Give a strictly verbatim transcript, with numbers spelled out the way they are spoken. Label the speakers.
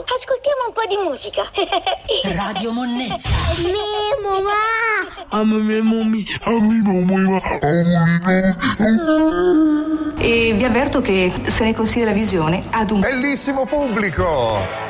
Speaker 1: Ascoltiamo un po' di musica.
Speaker 2: Radio Monnezza.
Speaker 1: Mimo, ma.
Speaker 3: E vi avverto che se ne consiglia la visione ad un
Speaker 4: bellissimo pubblico.